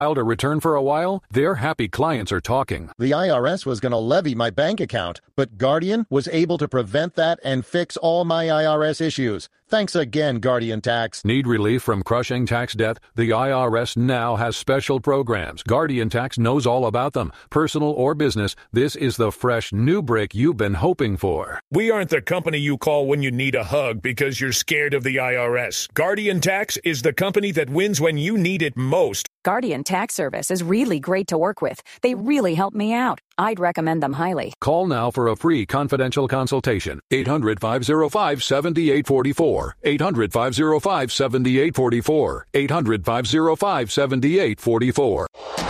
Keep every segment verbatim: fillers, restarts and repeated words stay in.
filed a return for a while? Their happy clients are talking. The I R S was going to levy my bank account, but Guardian was able to prevent that and fix all my I R S issues. Thanks again, Guardian Tax. Need relief from crushing tax debt? The I R S now has special programs. Guardian Tax knows all about them. Personal or business, this is the fresh new break you've been hoping for. We aren't the company you call when you need a hug because you're scared of the I R S. Guardian Tax is the company that wins when you need it most. Guardian Tax Service is really great to work with. They really helped me out. I'd recommend them highly. Call now for a free confidential consultation. eight hundred, five oh five, seven eight four four. eight hundred, five oh five, seven eight four four. eight hundred, five oh five, seven eight four four.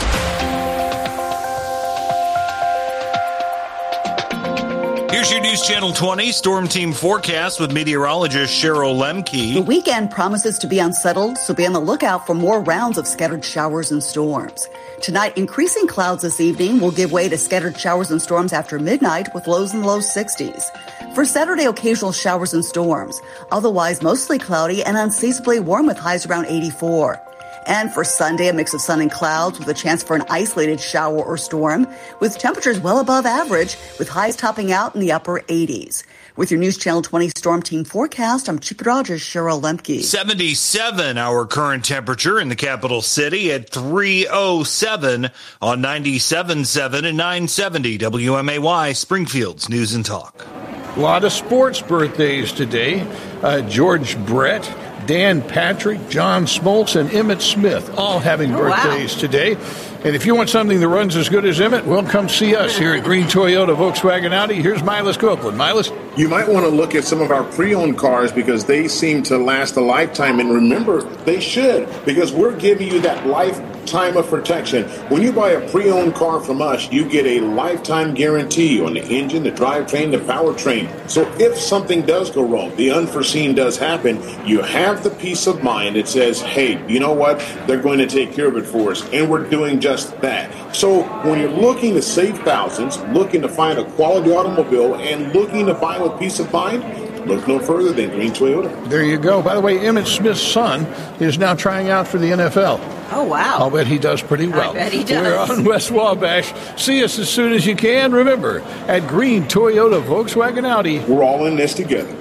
Here's your News Channel twenty Storm Team forecast with meteorologist Cheryl Lemke. The weekend promises to be unsettled, so be on the lookout for more rounds of scattered showers and storms. Tonight, increasing clouds this evening will give way to scattered showers and storms after midnight with lows in the low sixties. For Saturday, occasional showers and storms. Otherwise, mostly cloudy and unseasonably warm with highs around eighty-four. And for Sunday, a mix of sun and clouds with a chance for an isolated shower or storm, with temperatures well above average, with highs topping out in the upper eighties. With your News Channel twenty Storm Team forecast, I'm Chief Meteorologist Cheryl Lemke. seventy-seven our current temperature in the capital city at three oh seven on ninety-seven point seven and nine seventy W M A Y, Springfield's News and Talk. A lot of sports birthdays today. Uh, George Brett, Dan Patrick, John Smoltz, and Emmett Smith, all having birthdays oh, wow. today. And if you want something that runs as good as Emmett, well, come see us here at Green Toyota Volkswagen Audi. Here's Milas Copeland. Milas? You might want to look at some of our pre-owned cars because they seem to last a lifetime. And remember, they should, because we're giving you that lifetime of protection. When you buy a pre-owned car from us, you get a lifetime guarantee on the engine, the drivetrain, the powertrain. So if something does go wrong, the unforeseen does happen, you have the peace of mind that says, hey, you know what? They're going to take care of it for us. And we're doing just that. So when you're looking to save thousands, looking to find a quality automobile, and looking to buy with peace of mind, look no further than Green Toyota. There you go. By the way, Emmett Smith's son is now trying out for the N F L. Oh, wow. I'll bet he does pretty well. I bet he does. We're on West Wabash. See us as soon as you can. Remember, at Green Toyota Volkswagen Audi, we're all in this together.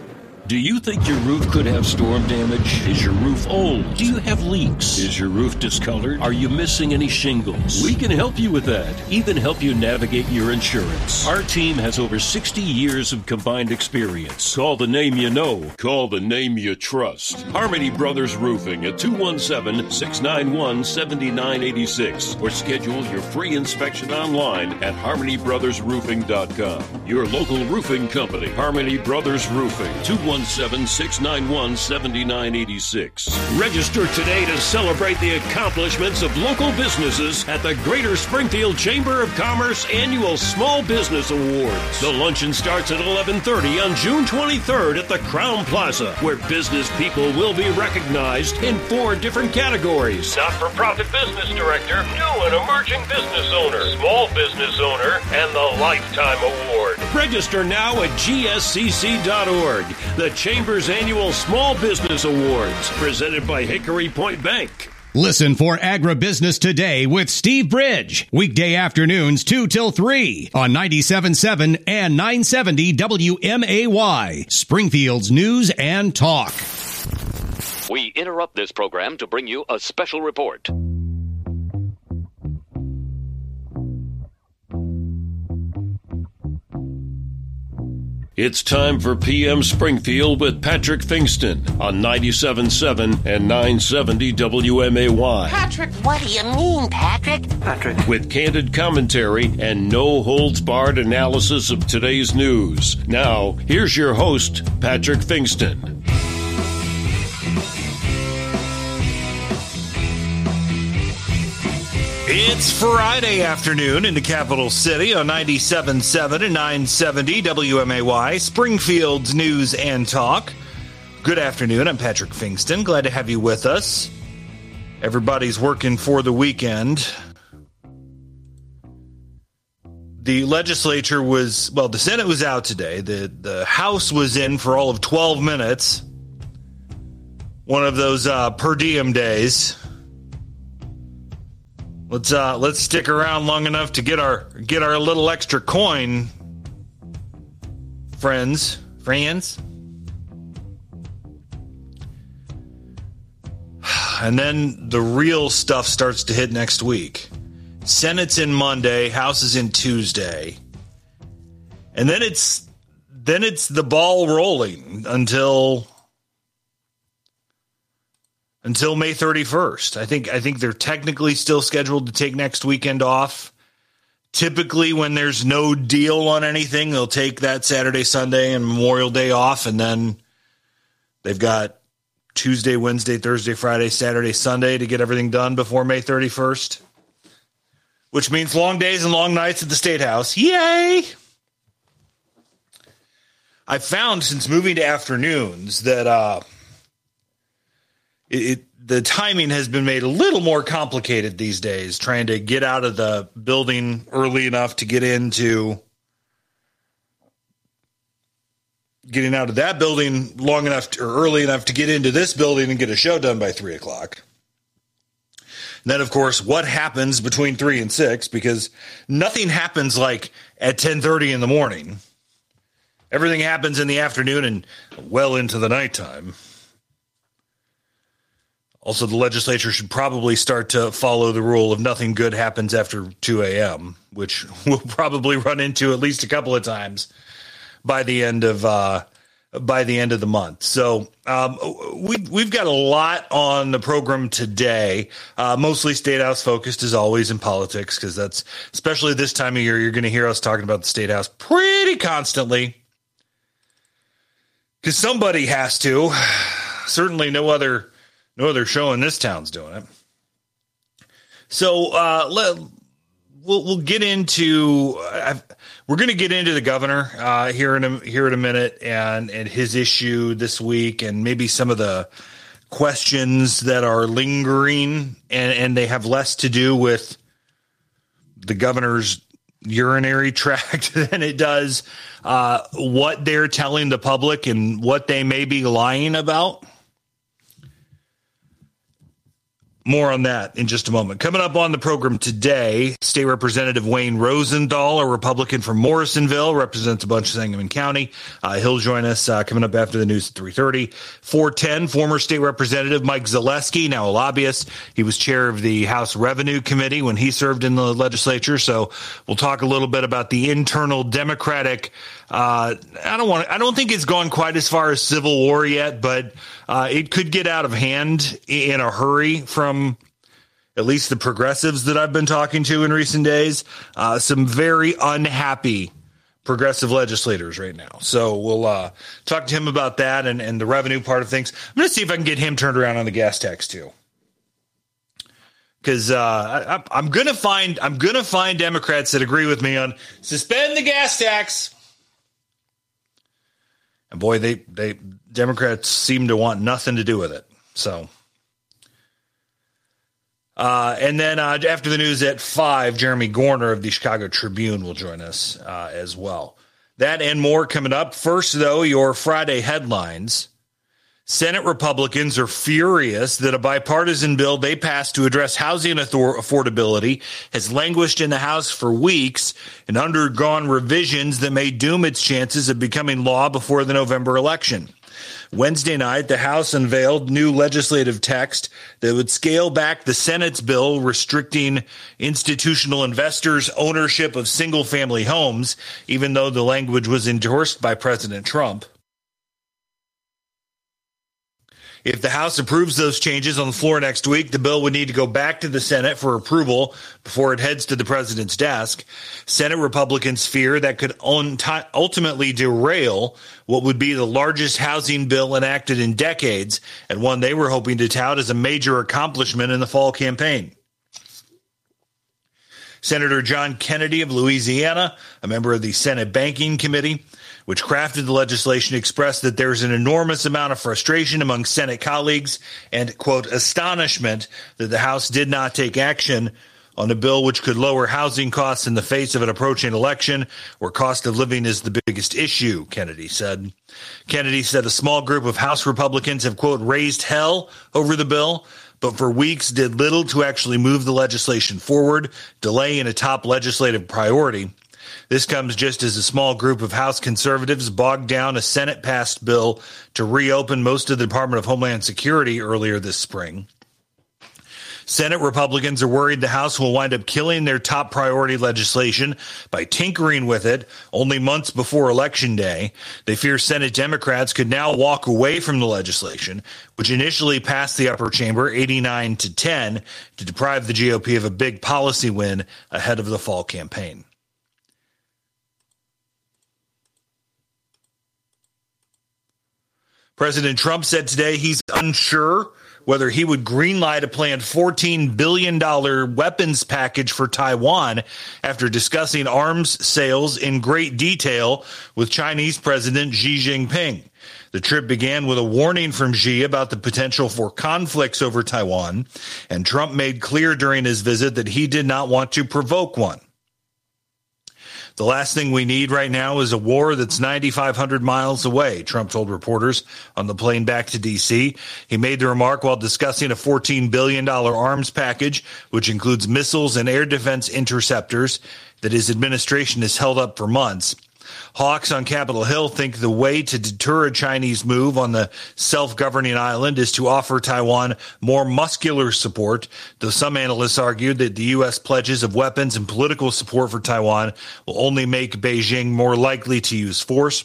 Do you think your roof could have storm damage? Is your roof old? Do you have leaks? Is your roof discolored? Are you missing any shingles? We can help you with that. Even help you navigate your insurance. Our team has over sixty years of combined experience. Call the name you know. Call the name you trust. Harmony Brothers Roofing at two one seven, six nine one, seven nine eight six or schedule your free inspection online at harmony brothers roofing dot com. Your local roofing company, Harmony Brothers Roofing, two one seven, six nine one, seven nine eight six. Register today to celebrate the accomplishments of local businesses at the Greater Springfield Chamber of Commerce Annual Small Business Awards. The luncheon starts at eleven thirty on June twenty-third at the Crown Plaza, where business people will be recognized in four different categories: not-for-profit business director, new and emerging business owner, small business owner, and the Lifetime Award. Register now at G S C C dot org. The Chamber's Annual Small Business Awards, presented by Hickory Point Bank. Listen for Agribusiness Today with Steve Bridge. Weekday afternoons two till three on ninety-seven point seven and nine seventy W M A Y. Springfield's News and Talk. We interrupt this program to bring you a special report. It's time for P M Springfield with Patrick Fingston on ninety-seven point seven and nine seventy W M A Y. Patrick, what do you mean, Patrick? Patrick. With candid commentary and no-holds-barred analysis of today's news. Now, here's your host, Patrick Fingston. It's Friday afternoon in the capital city on ninety-seven point seven and nine seventy W M A Y, Springfield's News and Talk. Good afternoon. I'm Patrick Fingston. Glad to have you with us. Everybody's working for the weekend. The legislature was, well, the Senate was out today. The, the House was in for all of twelve minutes. One of those uh, per diem days. let's uh, let's stick around long enough to get our get our little extra coin, friends, friends. And then the real stuff starts to hit next week. Senate's in Monday, House is in Tuesday. And then it's then it's the ball rolling until until May thirty-first. I think I think they're technically still scheduled to take next weekend off. Typically, when there's no deal on anything, they'll take that Saturday, Sunday, and Memorial Day off, and then they've got Tuesday, Wednesday, Thursday, Friday, Saturday, Sunday to get everything done before May thirty-first, which means long days and long nights at the State House. Yay! I found since moving to afternoons that uh, it, it the timing has been made a little more complicated these days, trying to get out of the building early enough to get into getting out of that building long enough to, or early enough to get into this building and get a show done by three o'clock. And then, of course, what happens between three and six, because nothing happens like at ten thirty in the morning. Everything happens in the afternoon and well into the nighttime. Also, the legislature should probably start to follow the rule of nothing good happens after two a.m., which we'll probably run into at least a couple of times by the end of uh, by the end of the month. So um, we, we've got a lot on the program today, uh, mostly State House focused as always in politics, because that's, especially this time of year, you're going to hear us talking about the State House pretty constantly. Because somebody has to. Certainly no other no other show in this town's doing it. So uh, let, we'll we'll get into uh, we're going to get into the governor uh, here in a, here in a minute and and his issue this week, and maybe some of the questions that are lingering, and and they have less to do with the governor's urinary tract than it does uh, what they're telling the public and what they may be lying about. More on that in just a moment. Coming up on the program today, State Representative Wayne Rosenthal, a Republican from Morrisonville, represents a bunch of Sangamon County. Uh, he'll join us uh, coming up after the news at three thirty. four ten, former State Representative Mike Zaleski, now a lobbyist. He was chair of the House Revenue Committee when he served in the legislature. So we'll talk a little bit about the internal Democratic Uh, I don't want. I don't think it's gone quite as far as Civil War yet, but uh, it could get out of hand in a hurry from at least the progressives that I've been talking to in recent days. Uh, some very unhappy progressive legislators right now. So we'll uh, talk to him about that and, and the revenue part of things. I'm going to see if I can get him turned around on the gas tax too. Because uh, I, I'm going to find I'm going to find Democrats that agree with me on suspend the gas tax. And boy, they, they Democrats seem to want nothing to do with it. So, uh, and then uh, after the news at five, Jeremy Gorner of the Chicago Tribune will join us uh, as well. That and more coming up. First, though, your Friday headlines. Senate Republicans are furious that a bipartisan bill they passed to address housing affordability has languished in the House for weeks and undergone revisions that may doom its chances of becoming law before the November election. Wednesday night, the House unveiled new legislative text that would scale back the Senate's bill restricting institutional investors' ownership of single-family homes, even though the language was endorsed by President Trump. If the House approves those changes on the floor next week, the bill would need to go back to the Senate for approval before it heads to the president's desk. Senate Republicans fear that could ultimately derail what would be the largest housing bill enacted in decades, and one they were hoping to tout as a major accomplishment in the fall campaign. Senator John Kennedy of Louisiana, a member of the Senate Banking Committee, which crafted the legislation, expressed that there's an enormous amount of frustration among Senate colleagues and, quote, astonishment that the House did not take action on a bill which could lower housing costs in the face of an approaching election where cost of living is the biggest issue, Kennedy said. Kennedy said a small group of House Republicans have, quote, raised hell over the bill, but for weeks did little to actually move the legislation forward, delaying a top legislative priority. This comes just as a small group of House conservatives bogged down a Senate-passed bill to reopen most of the Department of Homeland Security earlier this spring. Senate Republicans are worried the House will wind up killing their top priority legislation by tinkering with it only months before Election Day. They fear Senate Democrats could now walk away from the legislation, which initially passed the upper chamber eighty-nine to ten, to deprive the G O P of a big policy win ahead of the fall campaign. President Trump said today he's unsure whether he would greenlight a planned fourteen billion dollars weapons package for Taiwan after discussing arms sales in great detail with Chinese President Xi Jinping. The trip began with a warning from Xi about the potential for conflicts over Taiwan, and Trump made clear during his visit that he did not want to provoke one. The last thing we need right now is a war that's ninety-five hundred miles away, Trump told reporters on the plane back to D C. He made the remark while discussing a fourteen billion dollars arms package, which includes missiles and air defense interceptors that his administration has held up for months. Hawks on Capitol Hill think the way to deter a Chinese move on the self-governing island is to offer Taiwan more muscular support, though some analysts argued that the U S pledges of weapons and political support for Taiwan will only make Beijing more likely to use force.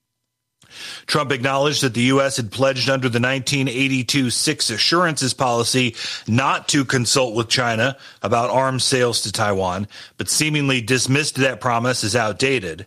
Trump acknowledged that the U S had pledged under the nineteen eighty-two Six Assurances policy not to consult with China about arms sales to Taiwan, but seemingly dismissed that promise as outdated.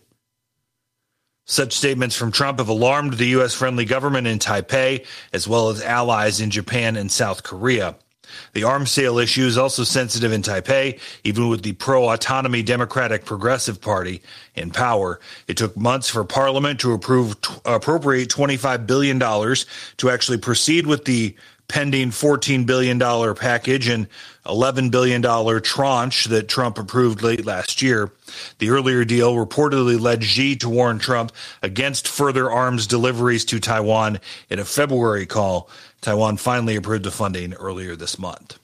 Such statements from Trump have alarmed the U S-friendly government in Taipei, as well as allies in Japan and South Korea. The arms sale issue is also sensitive in Taipei, even with the pro-autonomy Democratic Progressive Party in power. It took months for Parliament to approve t- appropriate twenty-five billion dollars to actually proceed with the pending fourteen billion dollars package and eleven billion dollars tranche that Trump approved late last year. The earlier deal reportedly led Xi to warn Trump against further arms deliveries to Taiwan in a February call. Taiwan finally approved the funding earlier this month.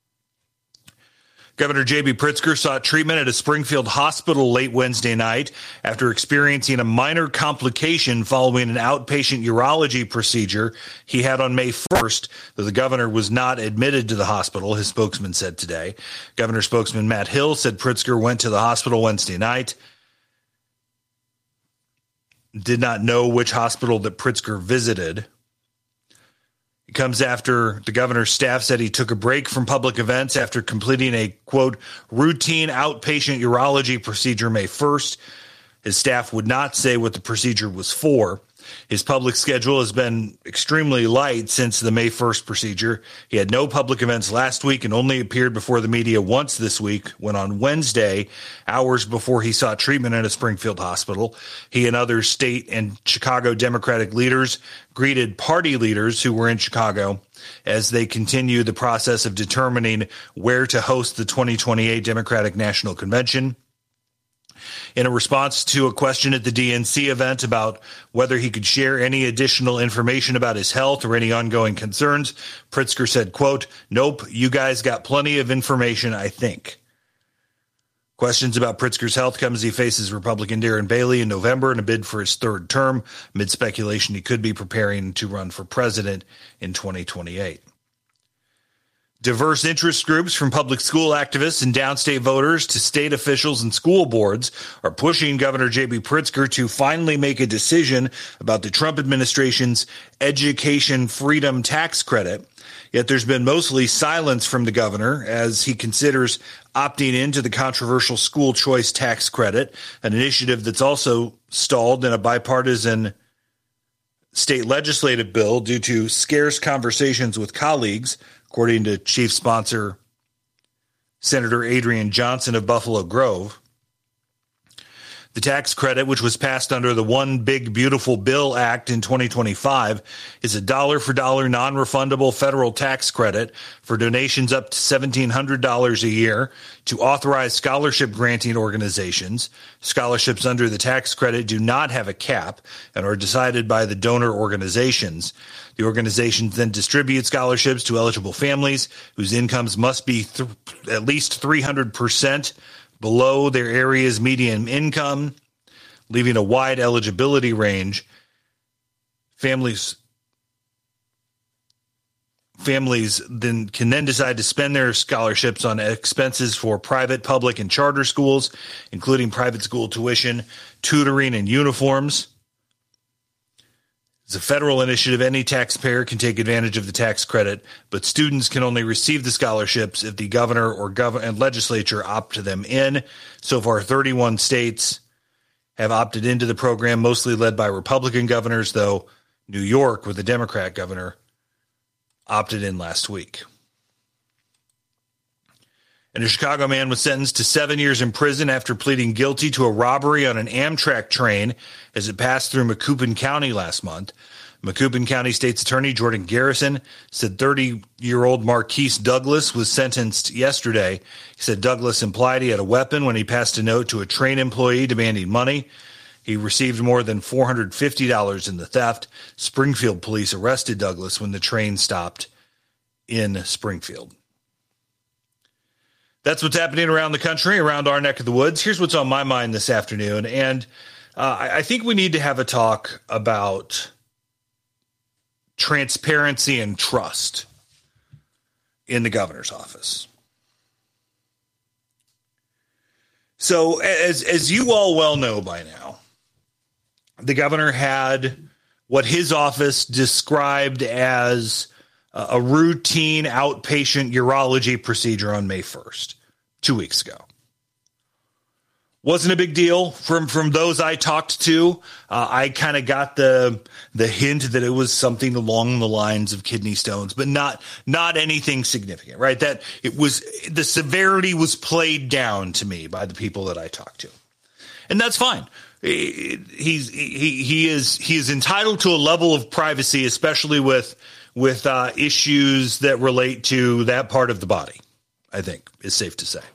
Governor J B. Pritzker sought treatment at a Springfield hospital late Wednesday night after experiencing a minor complication following an outpatient urology procedure he had on May first, though the governor was not admitted to the hospital, his spokesman said today. Governor spokesman Matt Hill said Pritzker went to the hospital Wednesday night. Did not know which hospital that Pritzker visited. It comes after the governor's staff said he took a break from public events after completing a, quote, routine outpatient urology procedure May first. His staff would not say what the procedure was for. His public schedule has been extremely light since the May first procedure. He had no public events last week and only appeared before the media once this week, when on Wednesday, hours before he sought treatment at a Springfield hospital, he and other state and Chicago Democratic leaders greeted party leaders who were in Chicago as they continue the process of determining where to host the twenty twenty-eight Democratic National Convention. In a response to a question at the D N C event about whether he could share any additional information about his health or any ongoing concerns, Pritzker said, quote, nope, you guys got plenty of information, I think. Questions about Pritzker's health come as he faces Republican Darren Bailey in November in a bid for his third term, amid speculation he could be preparing to run for president in twenty twenty-eight. Diverse interest groups, from public school activists and downstate voters to state officials and school boards, are pushing Governor J B. Pritzker to finally make a decision about the Trump administration's education freedom tax credit. Yet there's been mostly silence from the governor as he considers opting into the controversial school choice tax credit, an initiative that's also stalled in a bipartisan state legislative bill due to scarce conversations with colleagues, according to chief sponsor Senator Adrian Johnson of Buffalo Grove. The tax credit, which was passed under the One Big Beautiful Bill Act in twenty twenty-five, is a dollar-for-dollar non-refundable federal tax credit for donations up to seventeen hundred dollars a year to authorized scholarship granting organizations. Scholarships under the tax credit do not have a cap and are decided by the donor organizations. The organizations then distribute scholarships to eligible families whose incomes must be th- at least three hundred percent below their area's median income, leaving a wide eligibility range. Families families then can then decide to spend their scholarships on expenses for private, public, and charter schools, including private school tuition, tutoring, and uniforms. It's a federal initiative. Any taxpayer can take advantage of the tax credit, but students can only receive the scholarships if the governor or gov- and legislature opt them in. So far, thirty-one states have opted into the program, mostly led by Republican governors, though New York, with a Democrat governor, opted in last week. And a Chicago man was sentenced to seven years in prison after pleading guilty to a robbery on an Amtrak train as it passed through Macoupin County last month. Macoupin County State's Attorney Jordan Garrison said thirty-year-old Marquise Douglas was sentenced yesterday. He said Douglas implied he had a weapon when he passed a note to a train employee demanding money. He received more than four hundred fifty dollars in the theft. Springfield police arrested Douglas when the train stopped in Springfield. That's what's happening around the country, around our neck of the woods. Here's what's on my mind this afternoon. And uh, I think we need to have a talk about transparency and trust in the governor's office. So as, as you all well know by now, the governor had what his office described as a routine outpatient urology procedure on May first, two weeks ago. Wasn't a big deal from, from those I talked to. Uh, I kind of got the the hint that it was something along the lines of kidney stones, but not not anything significant, right? That it was the severity was played down to me by the people that I talked to, and that's fine. He's he he is he is entitled to a level of privacy, especially with. with uh, issues that relate to that part of the body, I think is safe to say.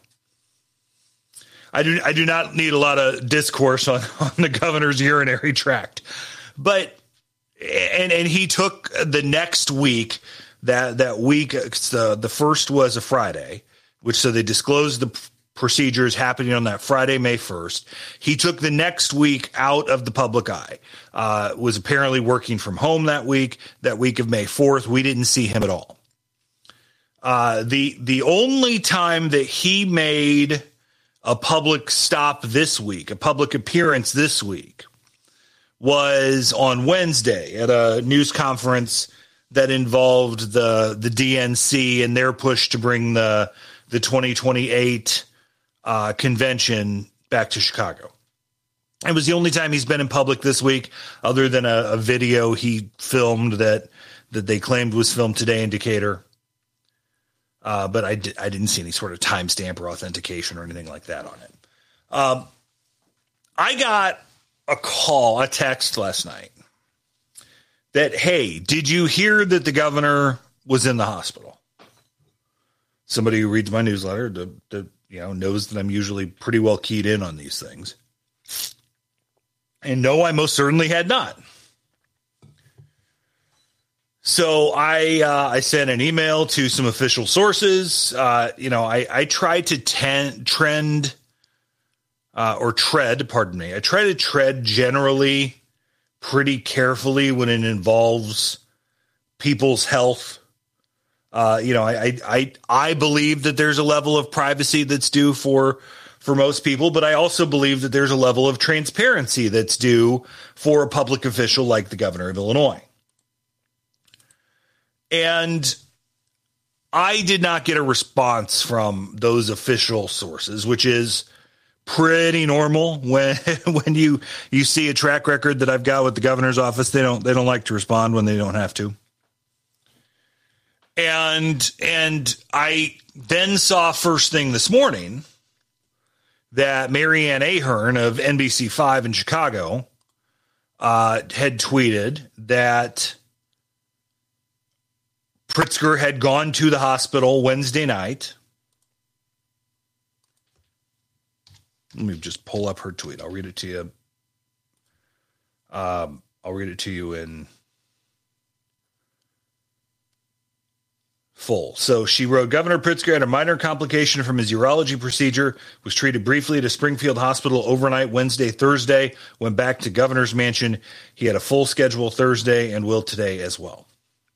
I do I do not need a lot of discourse on, on the governor's urinary tract. But, and and he took the next week, that, that week, the, the first was a Friday, which so they disclosed the procedures happening on that Friday, May first. He took the next week out of the public eye, uh, was apparently working from home that week, that week of May fourth. We didn't see him at all. Uh, the, the only time that he made a public stop this week, a public appearance this week, was on Wednesday at a news conference that involved the, the D N C and their push to bring the, the twenty twenty-eight Uh, convention back to Chicago. It was the only time he's been in public this week, other than a, a video he filmed that that they claimed was filmed today in Decatur. Uh, but I, di- I didn't see any sort of timestamp or authentication or anything like that on it. Um, I got a call, a text last night that, hey, did you hear that the governor was in the hospital? Somebody who reads my newsletter, the, the you know, knows that I'm usually pretty well keyed in on these things. And no, I most certainly had not. So I uh, I sent an email to some official sources. Uh, you know, I, I try to ten, trend uh, or tread, pardon me. I try to tread generally pretty carefully when it involves people's health. Uh, you know, I, I, I believe that there's a level of privacy that's due for, for most people, but I also believe that there's a level of transparency that's due for a public official like the governor of Illinois. And I did not get a response from those official sources, which is pretty normal when, when you, you see a track record that I've got with the governor's office. They don't, they don't like to respond when they don't have to. And and I then saw first thing this morning that Marianne Ahern of N B C five in Chicago uh, had tweeted that Pritzker had gone to the hospital Wednesday night. Let me just pull up her tweet. I'll read it to you. Um, I'll read it to you in full. So she wrote, Governor Pritzker had a minor complication from his urology procedure, was treated briefly at a Springfield hospital overnight Wednesday, Thursday, went back to Governor's Mansion. He had a full schedule Thursday and will today as well.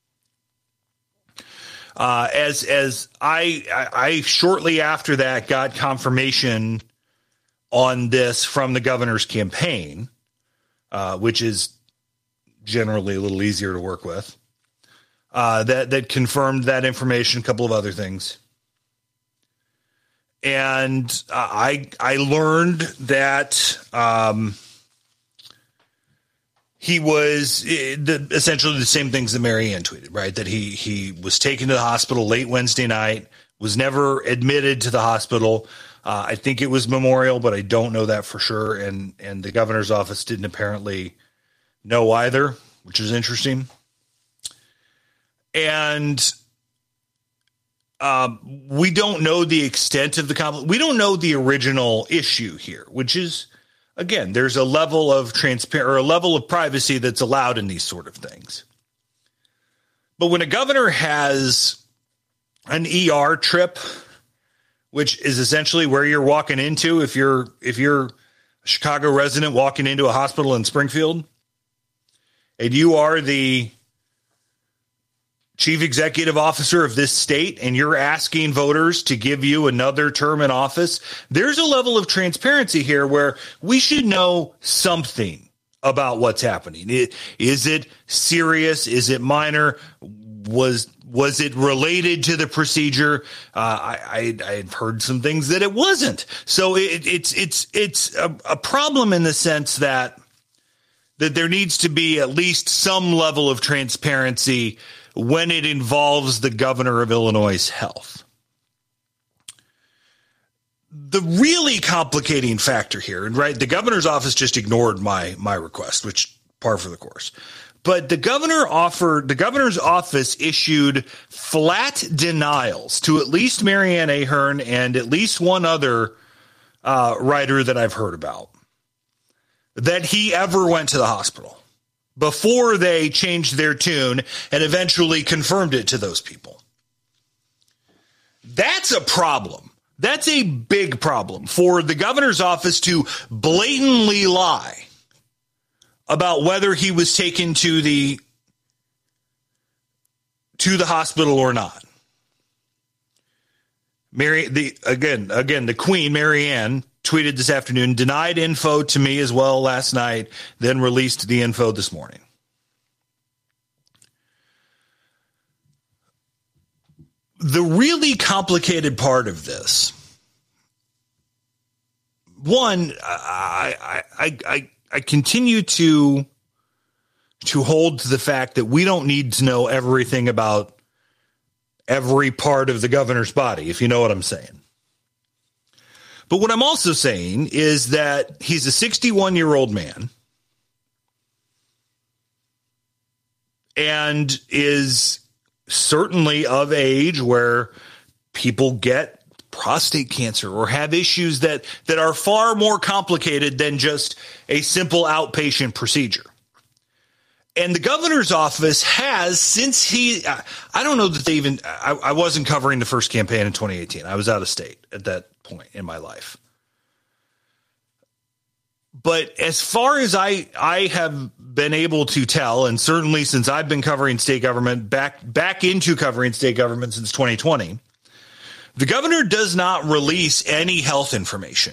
Uh, as as I, I, I shortly after that got confirmation on this from the governor's campaign, uh, which is generally a little easier to work with, uh, that, that confirmed that information, a couple of other things. And uh, I, I learned that um, he was uh, the, essentially the same things that Marianne tweeted, right? That he, he was taken to the hospital late Wednesday night, was never admitted to the hospital. Uh, I think it was Memorial, but I don't know that for sure. And and the governor's office didn't apparently know either, which is interesting. And um, we don't know the extent of the compl- we don't know the original issue here, which is, again, there's a level of transparent or a level of privacy that's allowed in these sort of things. But when a governor has an E R trip, which is essentially where you're walking into if you're if you're a Chicago resident walking into a hospital in Springfield, and you are the chief executive officer of this state, and you're asking voters to give you another term in office, there's a level of transparency here where we should know something about what's happening. Is it serious? Is it minor? Was was it related to the procedure? Uh, I, I I've heard some things that it wasn't. So it, it's it's it's a, a problem in the sense that that there needs to be at least some level of transparency when it involves the governor of Illinois' health. The really complicating factor here, and right, the governor's office just ignored my my request, which par for the course. But the governor offered, the governor's office issued flat denials to at least Marianne Ahern and at least one other uh, writer that I've heard about that he ever went to the hospital before they changed their tune and eventually confirmed it to those people. That's a problem. That's a big problem for the governor's office to blatantly lie about whether he was taken to the to the hospital or not. Mary, the again, again, the Queen, Marianne, tweeted this afternoon, denied info to me as well last night, then released the info this morning. The really complicated part of this, one, I, I, I, I continue to, to hold to the fact that we don't need to know everything about every part of the governor's body, if you know what I'm saying. But what I'm also saying is that he's a sixty-one-year-old man and is certainly of age where people get prostate cancer or have issues that, that are far more complicated than just a simple outpatient procedure. And the governor's office has, since he, I don't know that they even, I, I wasn't covering the first campaign in twenty eighteen. I was out of state at that point in my life. But as far as I, I have been able to tell, and certainly since I've been covering state government, back, back into covering state government since twenty twenty, the governor does not release any health information.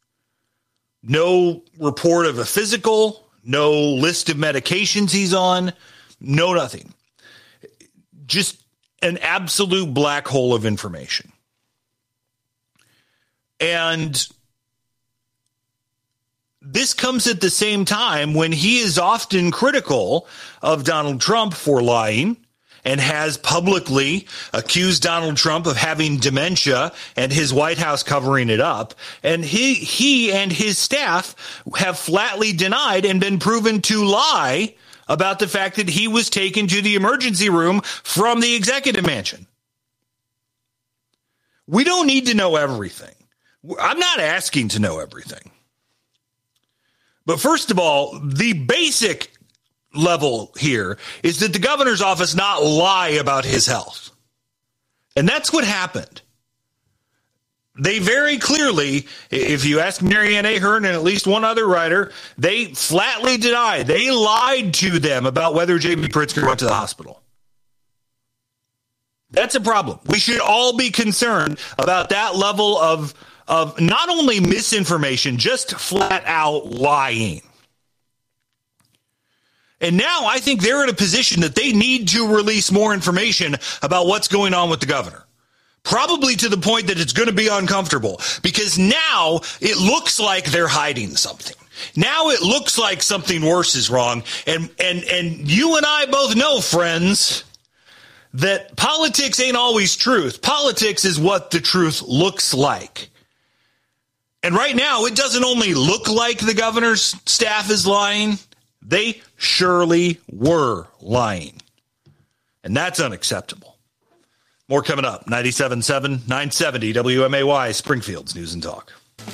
No report of a physical, no list of medications he's on, no nothing. Just an absolute black hole of information. And this comes at the same time when he is often critical of Donald Trump for lying and has publicly accused Donald Trump of having dementia and his White House covering it up. And he, he and his staff have flatly denied and been proven to lie about the fact that he was taken to the emergency room from the executive mansion. We don't need to know everything. I'm not asking to know everything. But first of all, the basic level here is that the governor's office not lie about his health. And that's what happened. They very clearly, if you ask Marianne Ahern and at least one other writer, they flatly denied. They lied to them about whether J B. Pritzker went to the hospital. That's a problem. We should all be concerned about that level of, of not only misinformation, just flat out lying. And now I think they're in a position that they need to release more information about what's going on with the governor. Probably to the point that it's going to be uncomfortable, because now it looks like they're hiding something. Now it looks like something worse is wrong. And, and, and you and I both know, friends, that politics ain't always truth. Politics is what the truth looks like. And right now, it doesn't only look like the governor's staff is lying. They surely were lying. And that's unacceptable. More coming up. ninety-seven point seven, nine seventy W M A Y, Springfield's News and Talk.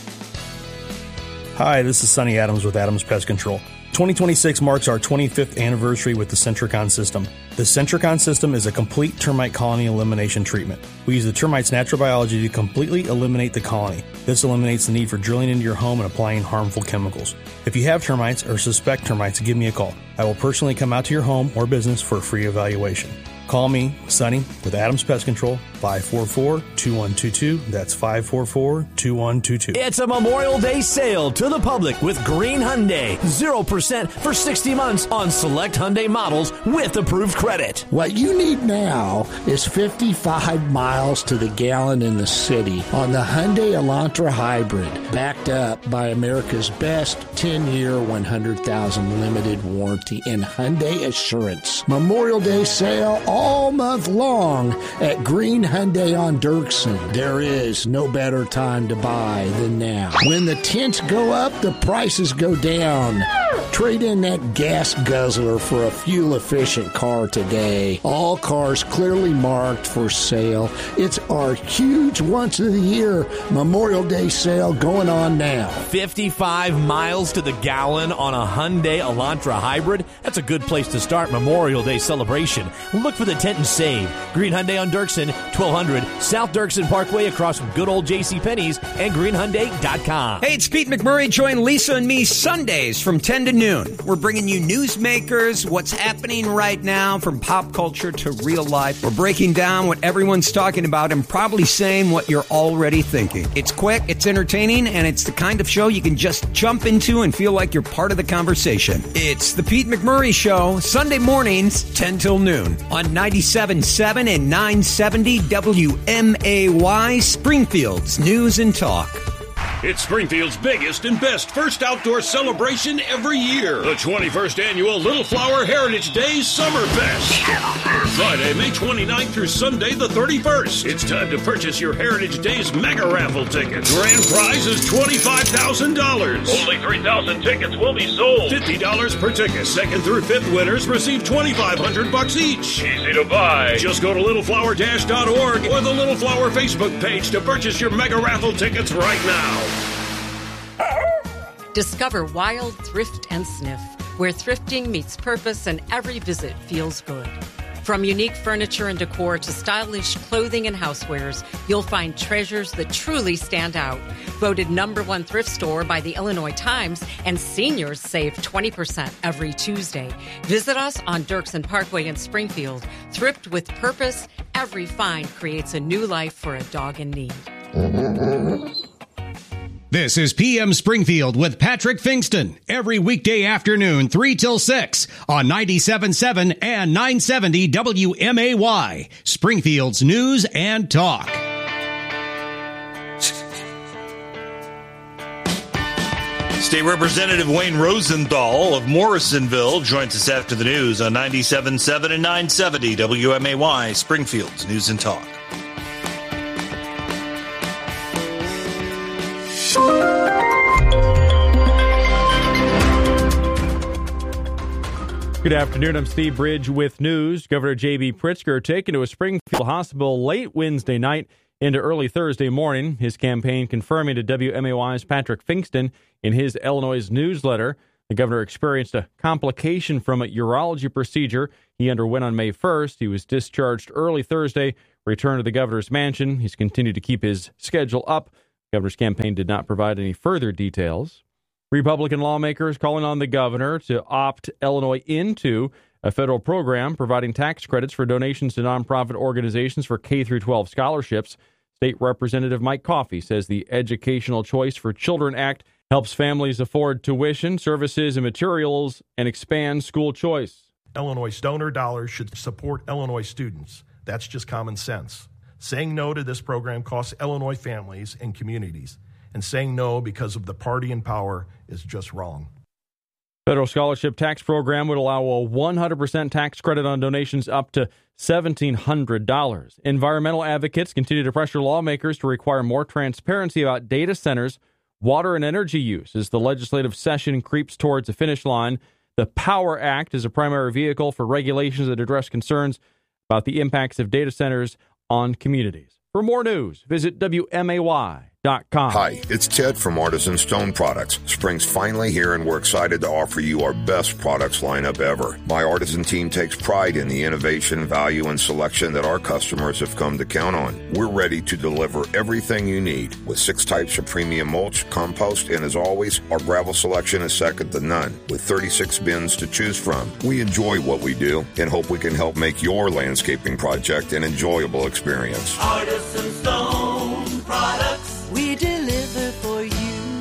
Hi, this is Sonny Adams with Adams Pest Control. twenty twenty-six marks our twenty-fifth anniversary with the Centricon system. The Centricon system is a complete termite colony elimination treatment. We use the termite's natural biology to completely eliminate the colony. This eliminates the need for drilling into your home and applying harmful chemicals. If you have termites or suspect termites, give me a call. I will personally come out to your home or business for a free evaluation. Call me, Sonny, with Adams Pest Control, five four four, two one two two. That's five four four, two one two two. It's a Memorial Day sale to the public with Green Hyundai. zero percent for sixty months on select Hyundai models with approved credit. What you need now is fifty-five miles to the gallon in the city on the Hyundai Elantra Hybrid, backed up by America's best ten-year, one hundred thousand limited warranty and Hyundai Assurance. Memorial Day sale all month long at Green Hyundai on Dirksen. There is no better time to buy than now. When the tents go up, the prices go down. Trade in that gas guzzler for a fuel-efficient car today. All cars clearly marked for sale. It's our huge once-of-the-year Memorial Day sale going on now. fifty-five miles to the gallon on a Hyundai Elantra Hybrid? That's a good place to start Memorial Day celebration. Look for the tent and save. Green Hyundai on Dirksen, twelve hundred South Dirksen Parkway across from good old JCPenney's and green hyundai dot com. Hey, it's Pete McMurray. Join Lisa and me Sundays from ten to noon. We're bringing you newsmakers, what's happening right now from pop culture to real life. We're breaking down what everyone's talking about and probably saying what you're already thinking. It's quick, it's entertaining, and it's the kind of show you can just jump into and feel like you're part of the conversation. It's the Pete McMurray Show, Sunday mornings, ten till noon on ninety-seven point seven and nine seventy W M A Y, Springfield's News and Talk. It's Springfield's biggest and best first outdoor celebration every year. The twenty-first Annual Little Flower Heritage Days Summer Fest. Friday, May twenty-ninth through Sunday, the thirty-first. It's time to purchase your Heritage Days mega raffle tickets. Grand prize is twenty-five thousand dollars. Only three thousand tickets will be sold. fifty dollars per ticket. Second through fifth winners receive twenty-five hundred bucks each. Easy to buy. Just go to little flower dash dot org or the Little Flower Facebook page to purchase your mega raffle tickets right now. Discover Wild Thrift and Sniff, where thrifting meets purpose and every visit feels good. From unique furniture and decor to stylish clothing and housewares, you'll find treasures that truly stand out. Voted number one thrift store by the Illinois Times, and seniors save twenty percent every Tuesday. Visit us on Dirksen Parkway in Springfield. Thrift with purpose. Every find creates a new life for a dog in need. This is P M Springfield with Patrick Fingston. Every weekday afternoon, three till six on ninety-seven point seven and nine seventy W M A Y, Springfield's News and Talk. State Representative Wayne Rosenthal of Morrisonville joins us after the news on ninety-seven point seven and nine seventy W M A Y, Springfield's News and Talk. Good afternoon. I'm Steve Bridge with news. Governor J B. Pritzker taken to a Springfield hospital late Wednesday night into early Thursday morning. His campaign confirming to W M A Y's Patrick Finkston in his Illinois newsletter. The governor experienced a complication from a urology procedure he underwent on May first. He was discharged early Thursday, returned to the governor's mansion. He's continued to keep his schedule up. The governor's campaign did not provide any further details. Republican lawmakers calling on the governor to opt Illinois into a federal program providing tax credits for donations to nonprofit organizations for K through twelve scholarships. State Representative Mike Coffey says the Educational Choice for Children Act helps families afford tuition, services, and materials and expand school choice. Illinois donor dollars should support Illinois students. That's just common sense. Saying no to this program costs Illinois families and communities. And saying no because of the party in power is just wrong. Federal scholarship tax program would allow a one hundred percent tax credit on donations up to seventeen hundred dollars. Environmental advocates continue to pressure lawmakers to require more transparency about data centers, water, and energy use as the legislative session creeps towards a finish line. The POWER Act is a primary vehicle for regulations that address concerns about the impacts of data centers on communities. For more news, visit W M A Y dot com. Hi, it's Ted from Artisan Stone Products. Spring's finally here, and we're excited to offer you our best products lineup ever. My Artisan team takes pride in the innovation, value, and selection that our customers have come to count on. We're ready to deliver everything you need with six types of premium mulch, compost, and as always, our gravel selection is second to none with thirty-six bins to choose from. We enjoy what we do and hope we can help make your landscaping project an enjoyable experience. Artisan Stone Products. We deliver for you.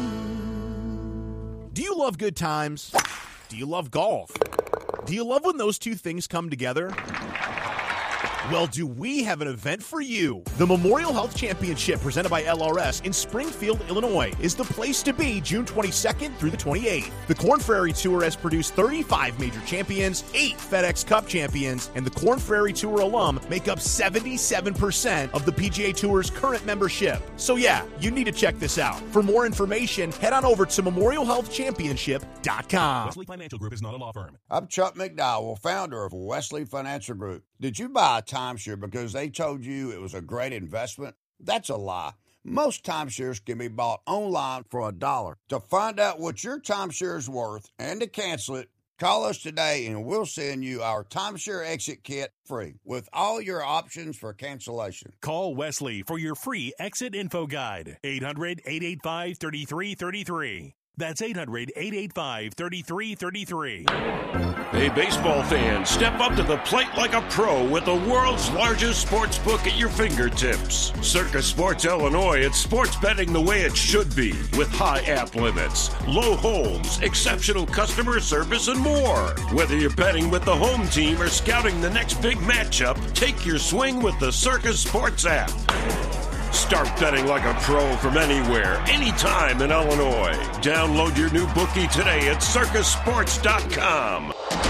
Do you love good times? Do you love golf? Do you love when those two things come together? Well, do we have an event for you? The Memorial Health Championship presented by L R S in Springfield, Illinois is the place to be June twenty-second through the twenty-eighth. The Korn Ferry Tour has produced thirty-five major champions, eight FedEx Cup champions, and the Korn Ferry Tour alum make up seventy-seven percent of the P G A Tour's current membership. So yeah, you need to check this out. For more information, head on over to memorial health championship dot com. Wesley Financial Group is not a law firm. I'm Chuck McDowell, founder of Wesley Financial Group. Did you buy a timeshare because they told you it was a great investment? That's a lie. Most timeshares can be bought online for a dollar. To find out what your timeshare is worth and to cancel it, call us today and we'll send you our timeshare exit kit free with all your options for cancellation. Call Wesley for your free exit info guide. eight hundred, eight eight five, three three three three. That's eight hundred, eight eight five, three three three three. Hey, baseball fans, step up to the plate like a pro with the world's largest sports book at your fingertips. Circus Sports Illinois, it's sports betting the way it should be, with high app limits, low holds, exceptional customer service, and more. Whether you're betting with the home team or scouting the next big matchup, take your swing with the Circus Sports app. Start betting like a pro from anywhere, anytime in Illinois. Download your new bookie today at circus sports dot com.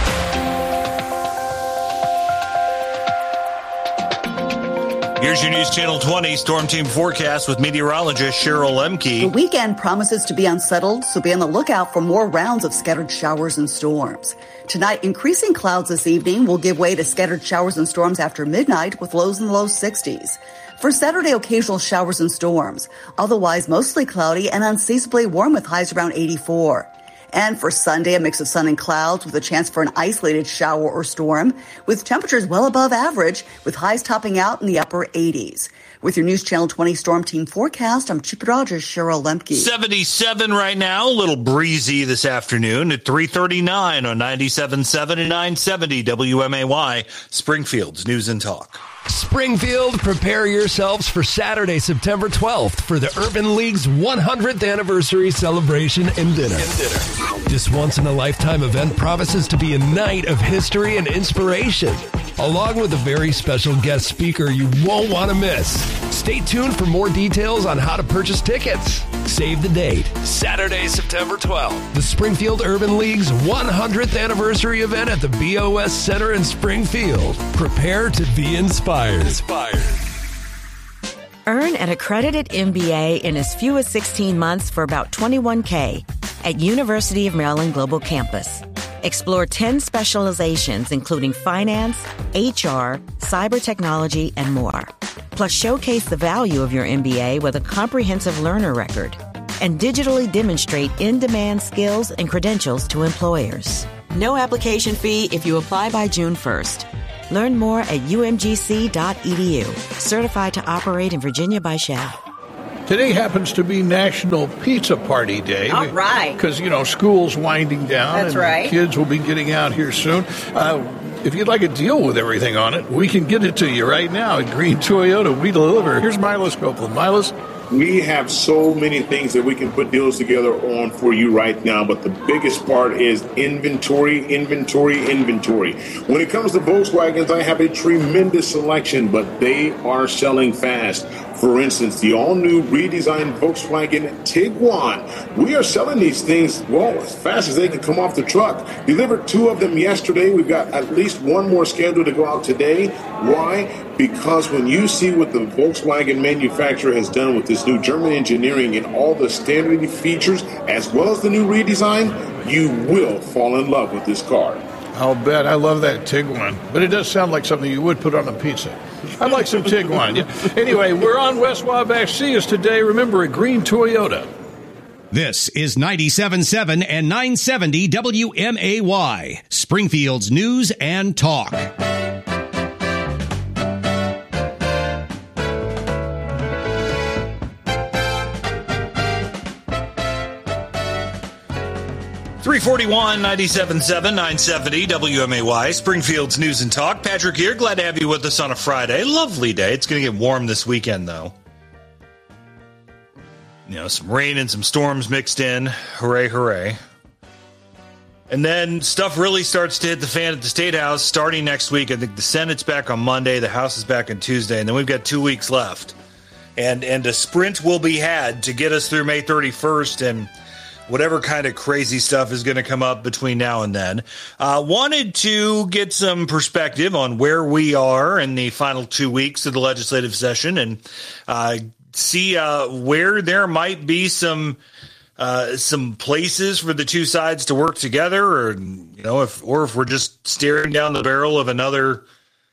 Here's your News Channel twenty Storm Team forecast with meteorologist Cheryl Lemke. The weekend promises to be unsettled, so be on the lookout for more rounds of scattered showers and storms. Tonight, increasing clouds this evening will give way to scattered showers and storms after midnight with lows in the low sixties. For Saturday, occasional showers and storms. Otherwise, mostly cloudy and unseasonably warm with highs around eighty-four. And for Sunday, a mix of sun and clouds with a chance for an isolated shower or storm, with temperatures well above average, with highs topping out in the upper eighties. With your News Channel twenty Storm Team forecast, I'm Chip Rogers, Cheryl Lemke. seventy-seven right now, a little breezy this afternoon at three thirty-nine on ninety-seven point seven and nine seventy W M A Y, Springfield's News and Talk. Springfield, prepare yourselves for Saturday, September twelfth for the Urban League's one hundredth anniversary celebration and dinner. And dinner. This once-in-a-lifetime event promises to be a night of history and inspiration, along with a very special guest speaker you won't want to miss. Stay tuned for more details on how to purchase tickets. Save the date, Saturday, September twelfth, the Springfield Urban League's one hundredth anniversary event at the B O S Center in Springfield. Prepare to be inspired. Inspired. Earn an accredited M B A in as few as sixteen months for about twenty-one thousand dollars at University of Maryland Global Campus. Explore ten specializations, including finance, H R, cyber technology, and more. Plus, showcase the value of your M B A with a comprehensive learner record and digitally demonstrate in-demand skills and credentials to employers. No application fee if you apply by June first. Learn more at u m g c dot e d u. Certified to operate in Virginia by S H A B. Today happens to be National Pizza Party Day. All right. Because, you know, school's winding down. That's and right. Kids will be getting out here soon. Uh, if you'd like a deal with everything on it, we can get it to you right now at Green Toyota. We deliver. Here's Milas Copeland. Milas? We have so many things that we can put deals together on for you right now, but the biggest part is inventory, inventory, inventory. When it comes to Volkswagens, I have a tremendous selection, but they are selling fast. For instance, the all-new redesigned Volkswagen Tiguan. We are selling these things, well, as fast as they can come off the truck. Delivered two of them yesterday. We've got at least one more scheduled to go out today. Why? Because when you see what the Volkswagen manufacturer has done with this new German engineering and all the standard features, as well as the new redesign, you will fall in love with this car. I'll bet. I love that Tiguan. But it does sound like something you would put on a pizza. I'd like some Tiguan. Yeah. Anyway, we're on West Wabash. See us today. Remember, at Green Toyota. This is ninety-seven point seven and nine seventy W M A Y, Springfield's News and Talk. three forty-one, ninety-seven point seven, nine seventy W M A Y, Springfield's News and Talk. Patrick here. Glad to have you with us on a Friday. Lovely day. It's going to get warm this weekend, though. You know, some rain and some storms mixed in. Hooray, hooray. And then stuff really starts to hit the fan at the State House starting next week. I think the Senate's back on Monday. The House is back on Tuesday. And then we've got two weeks left. And, and a sprint will be had to get us through May thirty-first and whatever kind of crazy stuff is going to come up between now and then. Uh, wanted to get some perspective on where we are in the final two weeks of the legislative session and uh, see uh, where there might be some uh, some places for the two sides to work together, or you know, if or if we're just staring down the barrel of another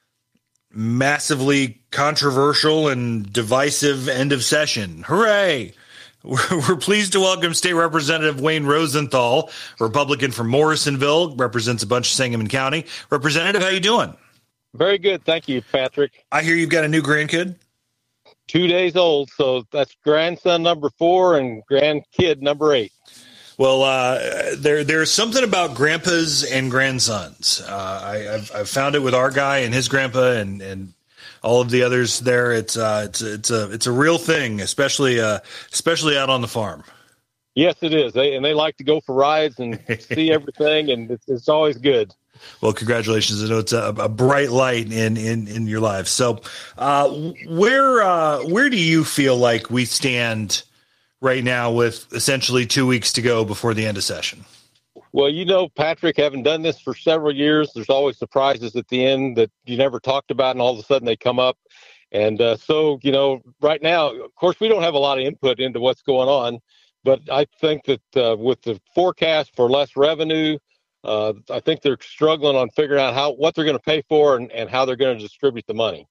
massively controversial and divisive end of session. Hooray! We're pleased to welcome State Representative Wayne Rosenthal, Republican from Morrisonville, represents a bunch of Sangamon County. Representative, how you doing? Very good. Thank you, Patrick. I hear you've got a new grandkid? Two days old, so that's grandson number four and grandkid number eight. Well, uh, there there's something about grandpas and grandsons. Uh, I, I've, I've found it with our guy and his grandpa and, and all of the others there. It's uh, it's it's a it's a real thing, especially uh, especially out on the farm. Yes, it is. They and they like to go for rides and see everything, and it's, it's always good. Well, congratulations. I know it's a, a bright light in, in, in your life. So uh, where uh, where do you feel like we stand right now with essentially two weeks to go before the end of session? Well, you know, Patrick, having done this for several years, there's always surprises at the end that you never talked about, and all of a sudden they come up. And uh, so, you know, right now, of course, we don't have a lot of input into what's going on, but I think that uh, with the forecast for less revenue, uh, I think they're struggling on figuring out how what they're going to pay for and, and how they're going to distribute the money.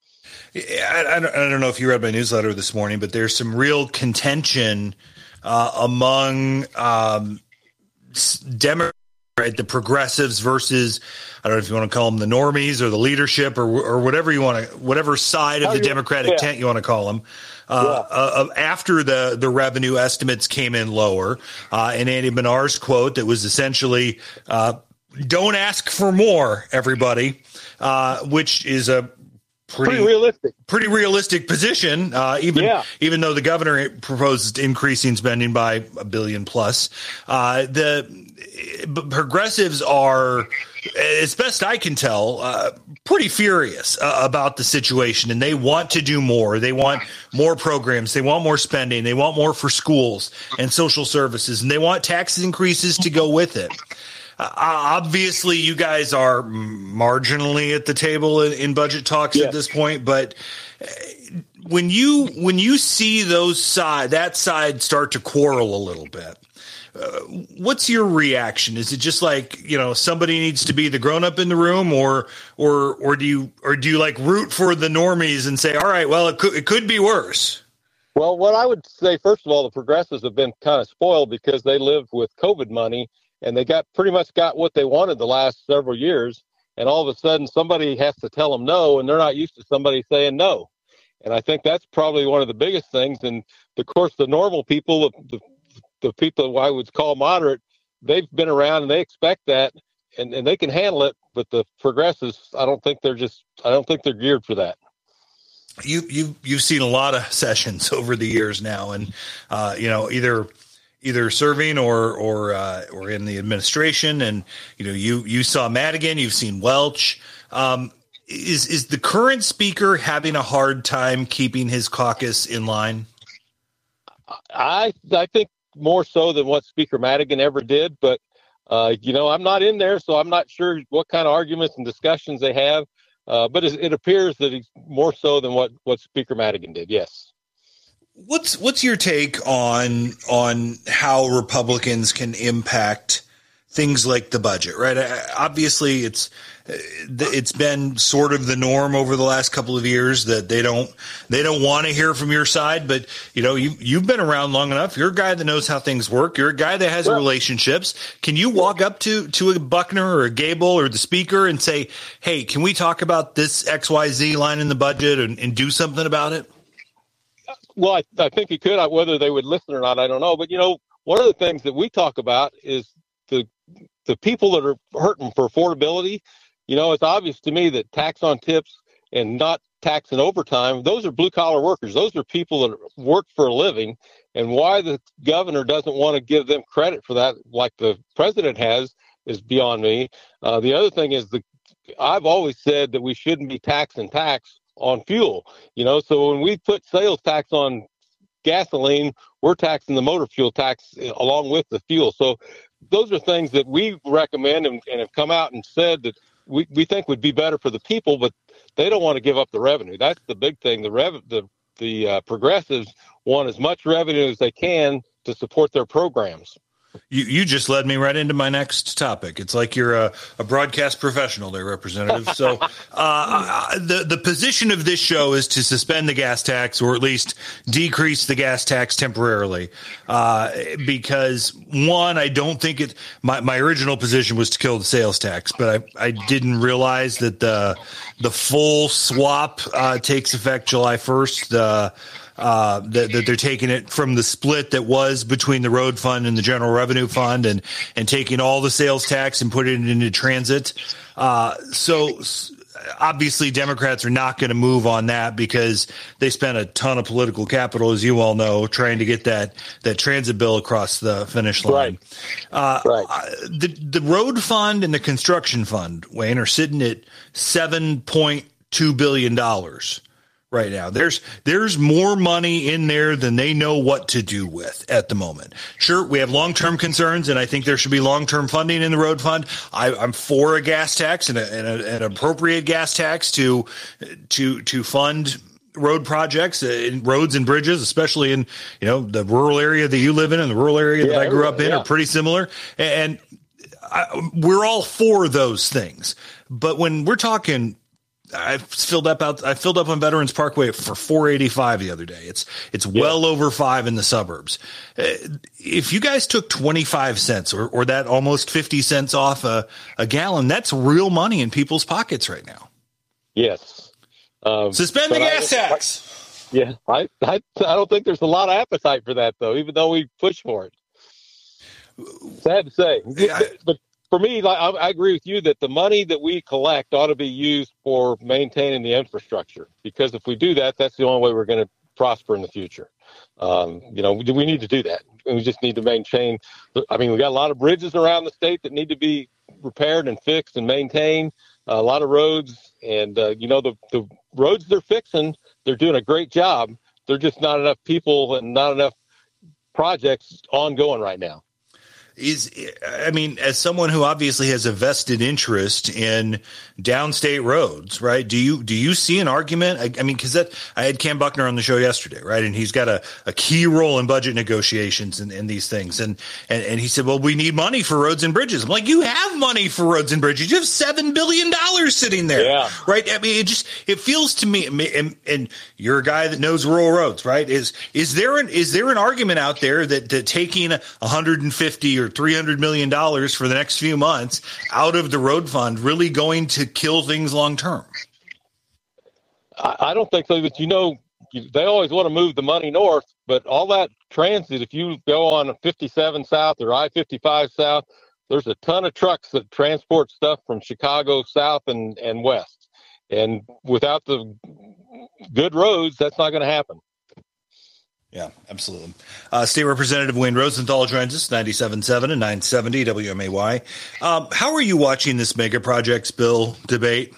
I, I, don't, I don't know if you read my newsletter this morning, but there's some real contention uh, among um, Democrats, right, the progressives versus, I don't know if you want to call them the normies or the leadership or or whatever you want to, whatever side of oh, the yeah. Democratic yeah. tent you want to call them. Uh, yeah. uh, after the, the revenue estimates came in lower, uh, and Andy Benar's quote that was essentially, uh, don't ask for more, everybody, uh, which is a pretty, pretty realistic. Pretty realistic position. Uh, even yeah. even though the governor proposed increasing spending by a billion plus, uh, the progressives are, as best I can tell, uh, pretty furious uh, about the situation, and they want to do more. They want more programs. They want more spending. They want more for schools and social services, and they want tax increases to go with it. Uh, obviously, you guys are marginally at the table in, in budget talks yes. at this point, but when you when you see those side that side start to quarrel a little bit, uh, what's your reaction? Is it just like, you know, somebody needs to be the grown up in the room, or or or do you or do you like root for the normies and say, all right, well, it could it could be worse? Well, what I would say, first of all, the progressives have been kind of spoiled because they live with COVID money. And they got pretty much got what they wanted the last several years. And all of a sudden, somebody has to tell them no, and they're not used to somebody saying no. And I think that's probably one of the biggest things. And, of course, the normal people, the, the people I would call moderate, they've been around and they expect that, and, and they can handle it. But the progressives, I don't think they're just – I don't think they're geared for that. You, you, you've seen a lot of sessions over the years now, and, uh, you know, either – either serving or or uh, or in the administration, and you know you you saw Madigan, you've seen Welch. Um, is is the current speaker having a hard time keeping his caucus in line? I I think more so than what Speaker Madigan ever did, but uh, you know I'm not in there, so I'm not sure what kind of arguments and discussions they have. Uh, but it, it appears that he's more so than what what Speaker Madigan did. Yes. What's what's your take on on how Republicans can impact things like the budget, right? Obviously, it's it's been sort of the norm over the last couple of years that they don't they don't want to hear from your side, but you know you you've been around long enough. You're a guy that knows how things work. You're a guy that has well, relationships. Can you walk up to to a Buckner or a Gable or the speaker and say, "Hey, can we talk about this X Y Z line in the budget and, and do something about it?" Well, I, I think he could. Whether they would listen or not, I don't know. But, you know, one of the things that we talk about is the the people that are hurting for affordability. You know, it's obvious to me that tax on tips and not tax and overtime, those are blue-collar workers. Those are people that work for a living. And why the governor doesn't want to give them credit for that like the president has is beyond me. Uh, the other thing is the I've always said that we shouldn't be taxing tax on fuel, you know, so when we put sales tax on gasoline, we're taxing the motor fuel tax along with the fuel. So those are things that we recommend and, and have come out and said that we, we think would be better for the people, but they don't want to give up the revenue. That's the big thing. The rev, the, the uh, progressives want as much revenue as they can to support their programs. You you just led me right into my next topic. It's like you're a, a broadcast professional there, Representative. So uh, the, the position of this show is to suspend the gas tax, or at least decrease the gas tax temporarily. Uh, because, one, I don't think it my, – my original position was to kill the sales tax, but I, I didn't realize that the, the full swap uh, takes effect July first. The Uh, that, that they're taking it from the split that was between the road fund and the general revenue fund, and, and taking all the sales tax and putting it into transit. Uh, so obviously Democrats are not going to move on that because they spent a ton of political capital, as you all know, trying to get that, that transit bill across the finish line. Right. Uh, right. The, the road fund and the construction fund, Wayne, are sitting at seven point two billion dollars. Right now, there's there's more money in there than they know what to do with at the moment. Sure, we have long-term concerns, and I think there should be long-term funding in the road fund. I, I'm for a gas tax and, a, and a, an appropriate gas tax to to to fund road projects, uh, roads and bridges, especially in you know the rural area that you live in and the rural area yeah, that I grew up in yeah. are pretty similar, and I, we're all for those things. But when we're talking, I filled up out. I filled up on Veterans Parkway for four eighty-five the other day. It's it's yeah. well over five in the suburbs. If you guys took twenty-five cents or, or that almost fifty cents off a, a gallon, that's real money in people's pockets right now. Yes. Um, Suspend the gas I, tax. I, yeah, I, I I don't think there's a lot of appetite for that though, even though we push for it. Sad to say, I, but for me, I, I agree with you that the money that we collect ought to be used for maintaining the infrastructure, because if we do that, that's the only way we're going to prosper in the future. Um, you know, we, we need to do that. And we just need to maintain. I mean, we got a lot of bridges around the state that need to be repaired and fixed and maintained, uh, a lot of roads. And, uh, you know, the, the roads they're fixing, they're doing a great job. There's just not enough people and not enough projects ongoing right now. Is, I mean, as someone who obviously has a vested interest in downstate roads, right? Do you, do you see an argument? I, I mean, cause that, I had Cam Buckner on the show yesterday, right? And he's got a, a key role in budget negotiations and, and these things. And, and, and he said, well, we need money for roads and bridges. I'm like, you have money for roads and bridges. You have seven billion dollars sitting there, yeah. Right? I mean, it just, it feels to me, and, and you're a guy that knows rural roads, right? Is, is there an, is there an argument out there that, that taking one hundred fifty or three hundred million dollars for the next few months out of the road fund really going to kill things long term? I, I don't think so, but you know, they always want to move the money north, but all that transit, if you go on fifty-seven South or I fifty-five South, there's a ton of trucks that transport stuff from Chicago south and, and west. And without the good roads, that's not going to happen. Yeah, absolutely. Uh, State Representative Wayne Rosenthal joins us, ninety-seven point seven and nine seventy W M A Y. Um, how are you watching this mega projects bill debate?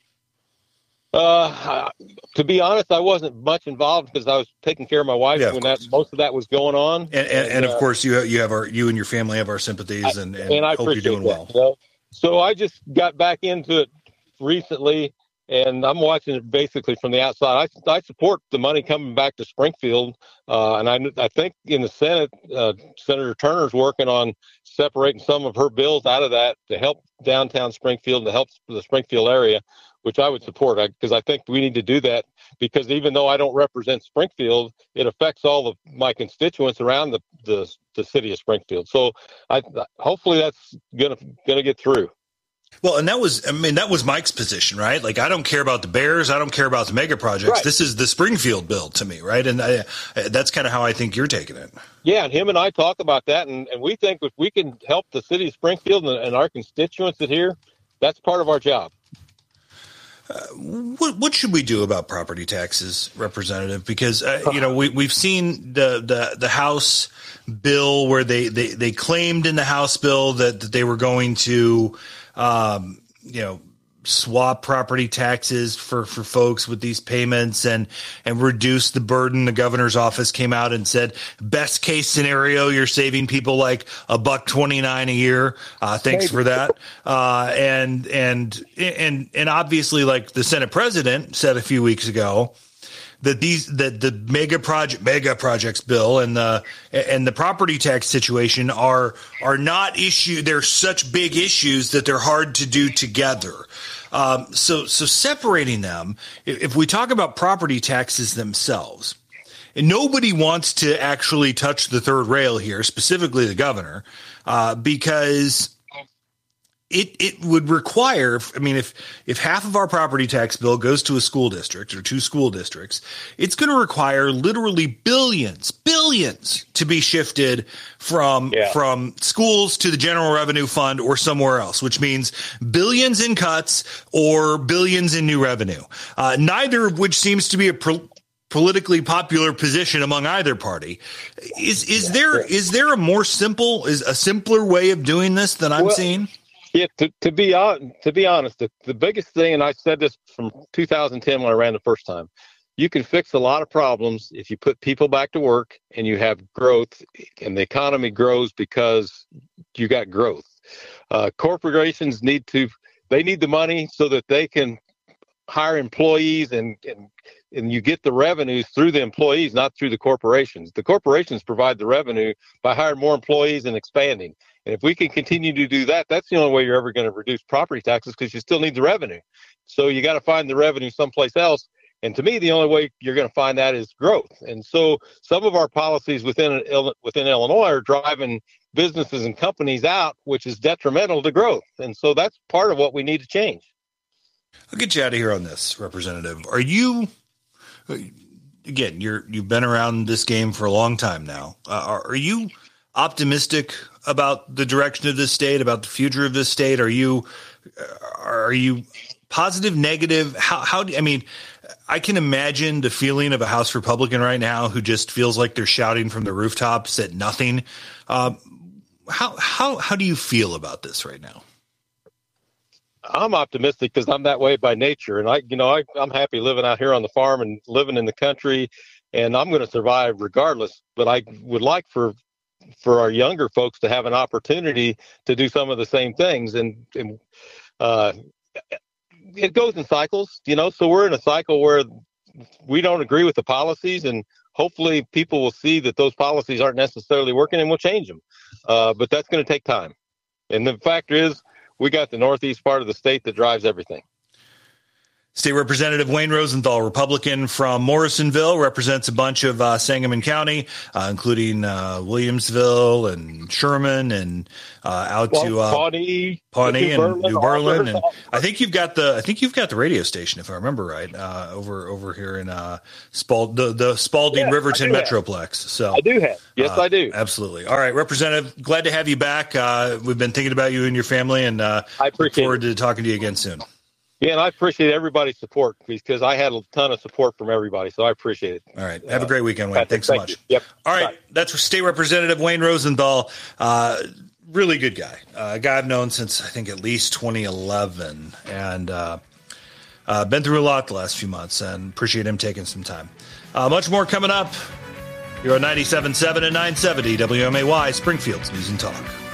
Uh, to be honest, I wasn't much involved because I was taking care of my wife Yeah, when that most of that was going on. And, and, and, and of uh, course, you you have our you and your family have our sympathies, and, and, and I hope you're doing that, well. You know? So I just got back into it recently, and I'm watching it basically from the outside. I, I support the money coming back to Springfield, uh, and I, I think in the Senate, uh, Senator Turner's working on separating some of her bills out of that to help downtown Springfield, to help the Springfield area, which I would support, because I, I think we need to do that, because even though I don't represent Springfield, it affects all of my constituents around the, the, the city of Springfield. So I, hopefully that's gonna gonna get through. Well, and that was, I mean, that was Mike's position, right? Like, I don't care about the Bears. I don't care about the mega projects. Right. This is the Springfield bill to me, right? And I, that's kind of how I think you're taking it. Yeah, and him and I talk about that, and, and we think if we can help the city of Springfield and, and our constituents that here, that's part of our job. Uh, what, what should we do about property taxes, Representative? Because, uh, you know, we, we've seen the, the, the House bill where they, they, they claimed in the House bill that, that they were going to, um, you know, swap property taxes for, for folks with these payments and, and reduce the burden. The governor's office came out and said, best case scenario, you're saving people like a buck twenty-nine a year. Uh, thanks for that. Uh, and, and, and, and obviously, like the Senate president said a few weeks ago, that these, that the mega project, mega projects bill and the, and the property tax situation are, are not issue. They're such big issues that they're hard to do together. Um, so, so separating them, if, if we talk about property taxes themselves, and nobody wants to actually touch the third rail here, specifically the governor, uh, because It it would require, I mean, if if half of our property tax bill goes to a school district or two school districts, it's going to require literally billions, billions to be shifted from yeah. from schools to the general revenue fund or somewhere else, which means billions in cuts or billions in new revenue, uh, neither of which seems to be a pro- politically popular position among either party. Is is yeah, there yeah. is there a more simple, is a simpler way of doing this than I'm well, seeing? Yeah, to, to be to be honest, the, the biggest thing, and I said this from two thousand ten when I ran the first time, you can fix a lot of problems if you put people back to work and you have growth, and the economy grows because you got growth. Uh, corporations need to, they need the money so that they can hire employees, and, and and you get the revenues through the employees, not through the corporations. The corporations provide the revenue by hiring more employees and expanding. And if we can continue to do that, that's the only way you're ever going to reduce property taxes, because you still need the revenue. So you got to find the revenue someplace else. And to me, the only way you're going to find that is growth. And so some of our policies within within Illinois are driving businesses and companies out, which is detrimental to growth. And so that's part of what we need to change. I'll get you out of here on this, Representative. Are you, again, you're, you've been around this game for a long time now. Uh, are, are you optimistic about the direction of this state, about the future of this state? Are you, are you positive, negative? How, how do, I mean, I can imagine the feeling of a House Republican right now who just feels like they're shouting from the rooftops at nothing. Uh, how, how, how do you feel about this right now? I'm optimistic because I'm that way by nature. And I, you know, I, I'm happy living out here on the farm and living in the country, and I'm going to survive regardless. But I would like for, for our younger folks to have an opportunity to do some of the same things. And, and uh, it goes in cycles, you know, so we're in a cycle where we don't agree with the policies, and hopefully people will see that those policies aren't necessarily working and we'll change them. Uh, but that's going to take time. And the fact is, we got the northeast part of the state that drives everything. State Representative Wayne Rosenthal, Republican from Morrisonville, represents a bunch of uh, Sangamon County, uh, including uh, Williamsville and Sherman and uh, out well, to uh, Pawnee, Pawnee and Berlin, New Berlin. Auburn. And I think you've got the I think you've got the radio station, if I remember right, uh, over over here in uh, Spald the the Spalding yeah, Riverton Metroplex. Have. So I do have. Yes, uh, I do. Absolutely. All right, Representative, glad to have you back. Uh, we've been thinking about you and your family, and uh, I appreciate look forward it. to talking to you again soon. Yeah, and I appreciate everybody's support because I had a ton of support from everybody, so I appreciate it. All right. Have a great weekend, Wayne. Patrick, Thanks so thank much. You. Yep. All right. Bye. That's State Representative Wayne Rosenthal. Uh, really good guy. Uh, a guy I've known since, I think, at least twenty eleven. And uh, uh, been through a lot the last few months, and appreciate him taking some time. Uh, much more coming up. You're on ninety-seven point seven and nine seventy W M A Y, Springfield's News and Talk.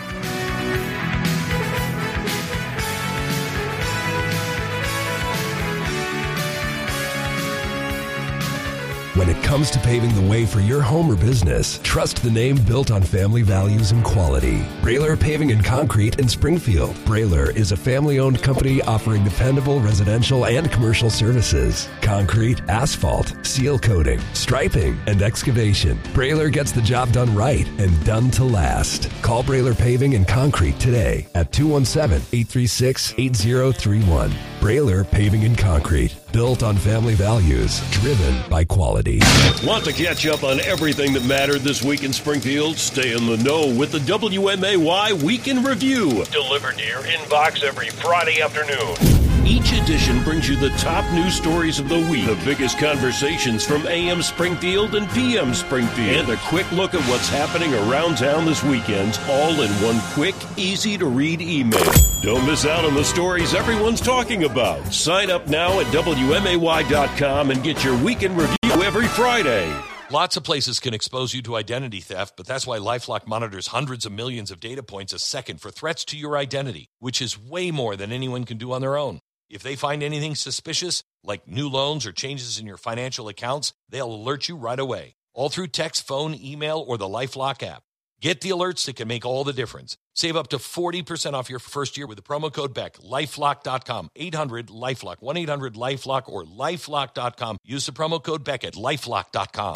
When it comes to paving the way for your home or business, trust the name built on family values and quality. Brailer Paving and Concrete in Springfield. Brailer is a family-owned company offering dependable residential and commercial services. Concrete, asphalt, seal coating, striping, and excavation. Brailer gets the job done right and done to last. Call Brailer Paving and Concrete today at two one seven, eight three six, eight zero three one. Brailer Paving and Concrete. Built on family values, driven by quality. Want to catch up on everything that mattered this week in Springfield? Stay in the know with the W M A Y Weekend Review. Delivered to your inbox every Friday afternoon. Each edition brings you the top news stories of the week, the biggest conversations from A M Springfield and P M Springfield, and a quick look at what's happening around town this weekend, all in one quick, easy-to-read email. Don't miss out on the stories everyone's talking about. Sign up now at W M A Y dot com and get your Weekend Review every Friday. Lots of places can expose you to identity theft, but that's why LifeLock monitors hundreds of millions of data points a second for threats to your identity, which is way more than anyone can do on their own. If they find anything suspicious, like new loans or changes in your financial accounts, they'll alert you right away, all through text, phone, email, or the LifeLock app. Get the alerts that can make all the difference. Save up to forty percent off your first year with the promo code Beck. LifeLock dot com, eight hundred LifeLock, one eight hundred LifeLock, or LifeLock dot com. Use the promo code Beck at LifeLock dot com.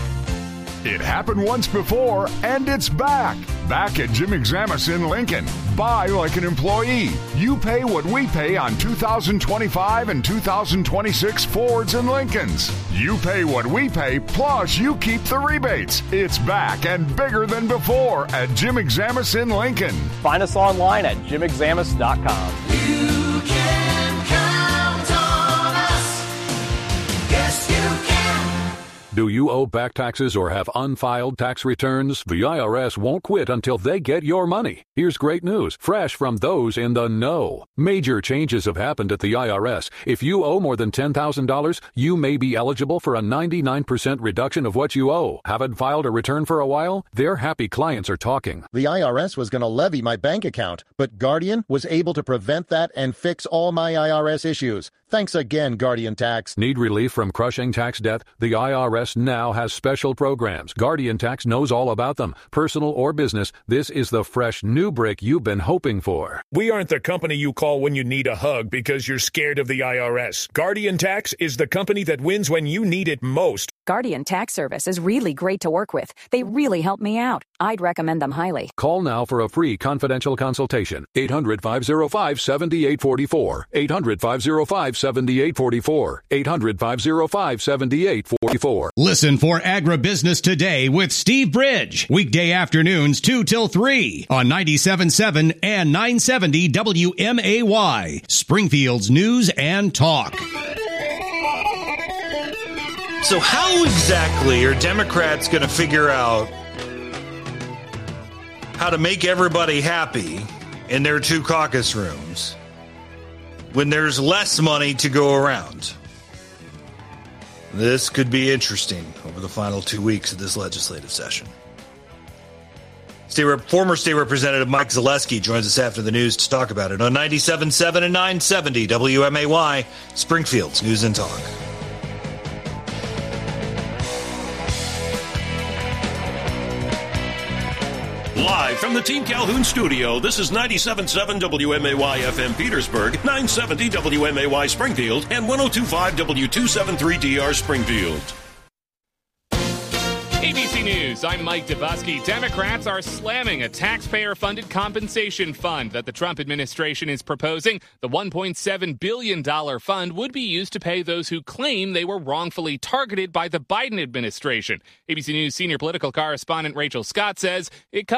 It happened once before, and it's back. Back at Jim Examus in Lincoln. Buy like an employee. You pay what we pay on two thousand twenty-five and two thousand twenty-six Fords and Lincolns. You pay what we pay, plus you keep the rebates. It's back and bigger than before at Jim Examus in Lincoln. Find us online at jim examus dot com. You can count on us. Yes, you can. Do you owe back taxes or have unfiled tax returns? The I R S won't quit until they get your money. Here's great news, fresh from those in the know. Major changes have happened at the I R S. If you owe more than ten thousand dollars, you may be eligible for a ninety-nine percent reduction of what you owe. Haven't filed a return for a while? Their happy clients are talking. The I R S was going to levy my bank account, but Guardian was able to prevent that and fix all my I R S issues. Thanks again, Guardian Tax. Need relief from crushing tax debt? The I R S now has special programs. Guardian Tax knows all about them. Personal or business, this is the fresh new brick you've been hoping for. We aren't the company you call when you need a hug because you're scared of the I R S. Guardian Tax is the company that wins when you need it most. Guardian Tax Service is really great to work with. They really help me out. I'd recommend them highly. Call now for a free confidential consultation. eight hundred, five oh five, seven eight four four. eight hundred, five oh five, seven eight four four. eight hundred, five oh five, seven eight four four. Listen for Agribusiness Today with Steve Bridge. Weekday afternoons two till three on ninety-seven point seven and nine seventy W M A Y. Springfield's News and Talk. So how exactly are Democrats going to figure out how to make everybody happy in their two caucus rooms when there's less money to go around? This could be interesting over the final two weeks of this legislative session. State Rep, former State Representative Mike Zaleski joins us after the news to talk about it on ninety-seven point seven and nine seventy W M A Y, Springfield's News and Talk. Live from the Team Calhoun studio, this is ninety-seven point seven W M A Y F M Petersburg, nine seventy W M A Y Springfield, and one oh two point five W two seventy-three D R Springfield. A B C News, I'm Mike Dubusky. Democrats are slamming a taxpayer-funded compensation fund that the Trump administration is proposing. The one point seven billion dollars fund would be used to pay those who claim they were wrongfully targeted by the Biden administration. A B C News senior political correspondent Rachel Scott says it comes